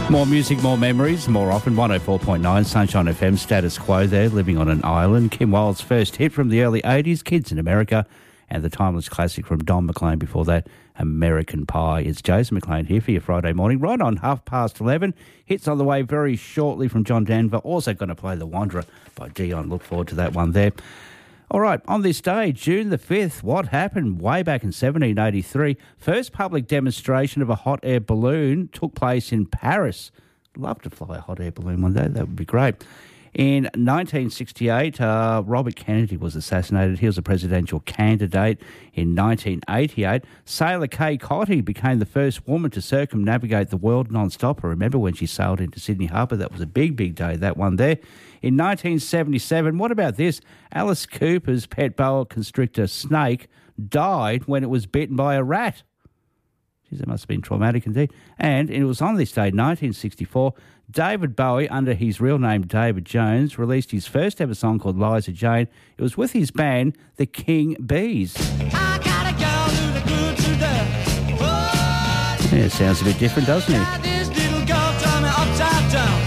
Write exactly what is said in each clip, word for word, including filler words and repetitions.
More music, more memories, more often. one oh four point nine Sunshine F M, status quo there, living on an island. Kim Wilde's first hit from the early eighties, Kids in America, and the timeless classic from Don McLean before that, American Pie. It's Jason McLean here for your Friday morning, right on half past eleven. Hits on the way very shortly from John Denver. Also going to play The Wanderer by Dion. Look forward to that one there. All right, on this day, June the fifth, what happened way back in seventeen eighty-three? First public demonstration of a hot air balloon took place in Paris. Love to fly a hot air balloon one day. That would be great. In nineteen sixty-eight, uh, Robert Kennedy was assassinated. He was a presidential candidate. In nineteen eighty-eight, sailor Kay Cotty became the first woman to circumnavigate the world non-stop. I remember when she sailed into Sydney Harbour. That was a big, big day, that one there. In nineteen seventy-seven, what about this? Alice Cooper's pet boa constrictor snake died when it was bitten by a rat. Jeez, that must have been traumatic indeed. And it was on this day, nineteen sixty-four, David Bowie, under his real name David Jones, released his first ever song called Liza Jane. It was with his band, the King Bees. I got a girl who's good to the... oh, yeah, sounds a bit different, doesn't it? This little girl turned me upside down.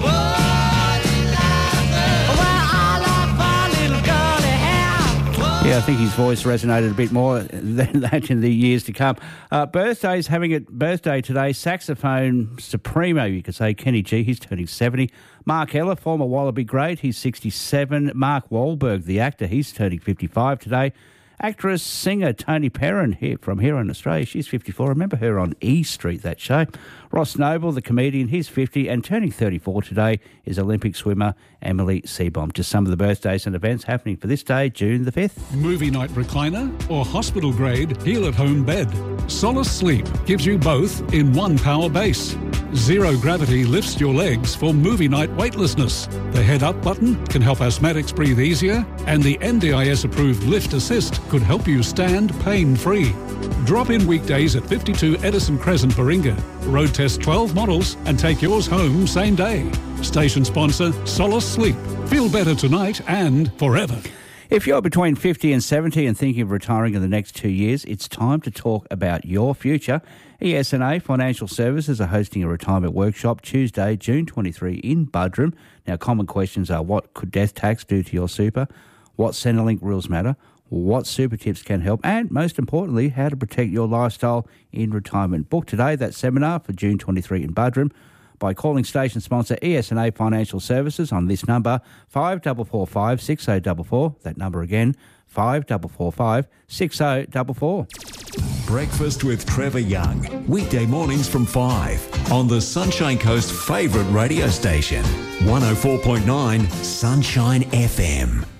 Yeah, I think his voice resonated a bit more than that in the years to come. Uh, birthdays, having a birthday today, saxophone supremo, you could say, Kenny G, he's turning seventy. Mark Ella, former Wallaby great, he's sixty-seven. Mark Wahlberg, the actor, he's turning fifty-five today. Actress, singer Tony Perrin here from here in Australia, she's fifty-four. I remember her on E Street, that show. Ross Noble, the comedian, he's fifty, and turning thirty-four today is Olympic swimmer Emily Seebohm. Just some of the birthdays and events happening for this day, June the fifth. Movie night recliner or hospital grade heal-at-home bed. Solace Sleep gives you both in one power base. Zero gravity lifts your legs for movie night weightlessness. The head-up button can help asthmatics breathe easier, and the N D I S-approved Lift Assist could help you stand pain-free. Drop in weekdays at fifty-two Edison Crescent, Baringa. Road test twelve models and take yours home same day. Station sponsor, Solace Sleep. Feel better tonight and forever. If you're between fifty and seventy and thinking of retiring in the next two years, it's time to talk about your future. E S N A Financial Services are hosting a retirement workshop Tuesday, June twenty-third in Buderim. Now, common questions are, what could death tax do to your super? What Centrelink rules matter? What super tips can help? And most importantly, how to protect your lifestyle in retirement. Book today that seminar for June twenty-third in Buderim by calling station sponsor E S N A Financial Services on this number, five four four five, six zero four four. That number again, five four four five, six zero four four. Breakfast with Trevor Young. Weekday mornings from five on the Sunshine Coast favourite radio station, one oh four point nine Sunshine F M.